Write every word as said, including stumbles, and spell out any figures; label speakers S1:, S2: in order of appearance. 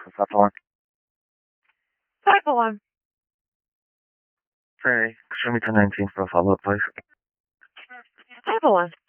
S1: Is that the one?
S2: Type one.
S1: Hey, show me ten nineteen for a follow-up, please.
S2: Type one.